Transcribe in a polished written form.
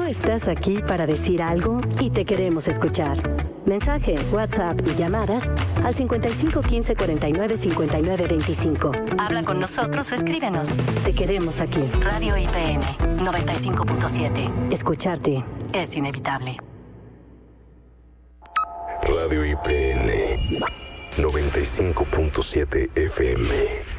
estás aquí para decir algo y te queremos escuchar. Mensaje, WhatsApp y llamadas al 55 15 49 59 25. Habla con nosotros o escríbenos. Te queremos aquí. Radio IPN 95.7. Escucharte es inevitable. Radio IPN 95.7 FM.